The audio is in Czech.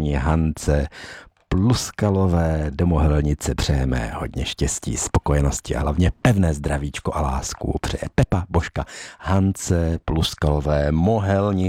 paní Hance Pluskalové do Mohelnice přejeme hodně štěstí, spokojenosti a hlavně pevné zdravíčko a lásku. Přeje Pepa Božka Hance Pluskalové Mohelnice.